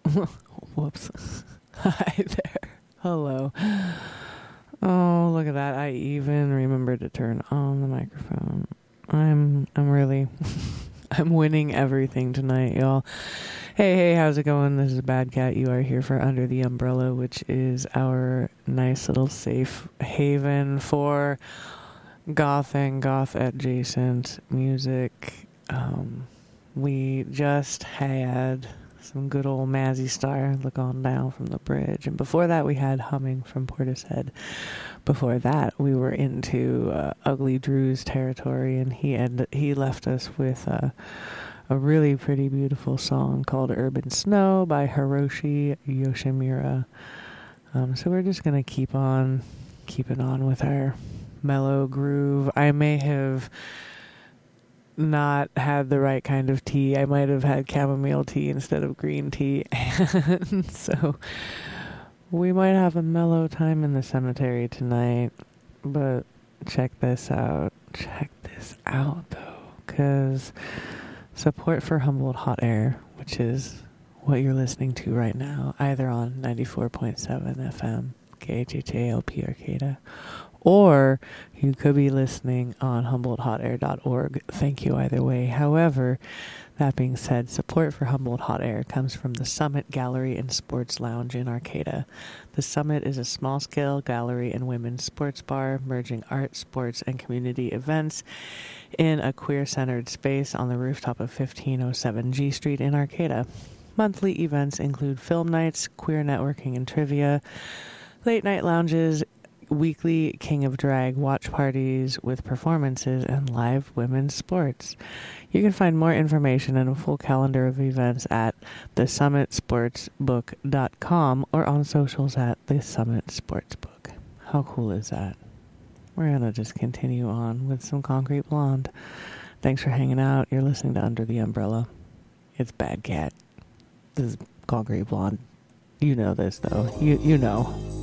Whoops. Hi there. Hello. Oh, look at that. I even remembered to turn on the microphone. I'm really I'm winning everything tonight, y'all. Hey, how's it going? This is Bad Cat. You are here for Under the Umbrella, which is our nice little safe haven for goth and goth adjacent music. We just had some good old Mazzy Star, Look On Down from the Bridge. And before that, we had Humming from Portishead. Before that, we were into Ugly Drew's territory, and he left us with a really pretty beautiful song called Urban Snow by Hiroshi Yoshimura. So we're just going to keep on keeping on with our mellow groove. I may have not had the right kind of tea. I might have had chamomile tea instead of green tea. And so we might have a mellow time in the cemetery tonight. But check this out. Check this out, though. Because support for Humboldt Hot Air, which is what you're listening to right now, either on 94.7 FM, KHHALP Arcata, or you could be listening on HumboldtHotAir.org. Thank you either way. However, that being said, support for Humboldt Hot Air comes from the Summit Gallery and Sports Lounge in Arcata. The Summit is a small-scale gallery and women's sports bar, merging art, sports, and community events in a queer-centered space on the rooftop of 1507 G Street in Arcata. Monthly events include film nights, queer networking and trivia, late-night lounges, weekly King of Drag watch parties with performances, and live women's sports. You can find more information and a full calendar of events at thesummitsportsbook.com or on socials at The Summit Sportsbook. How cool is that? We're going to just continue on with some Concrete Blonde. Thanks for hanging out. You're listening to Under the Umbrella. It's Bad Cat. This is Concrete Blonde. You know this, though. You know.